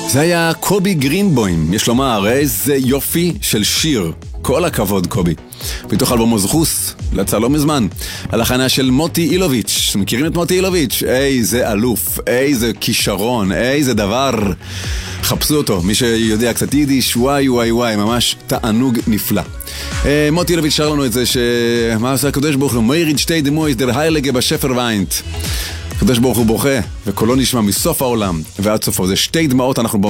זה היה קובי גרינבוים, יש לומר, איזה יופי של שיר. כל הכבוד קובי. בתוך אלבום מוזחוס, יצא לא מזמן, הלחנה של מוטי אילוביץ'. מכירים את מוטי אילוביץ'? איזה אלוף, איזה כישרון, איזה דבר. חפשו אותו, מי שיודע קצת יידיש, וואי וואי וואי, ממש תענוג נפלא. מוטי אילוביץ' שר לנו את זה מה עושה הקדוש ברוך הוא? מויריד שתי דמויס דר היילגה בשפר ויינט. הקדוש ברוך הוא בוכה, וקולו נשמע מסוף העולם ועד סופו. זה שתי דמעות אנחנו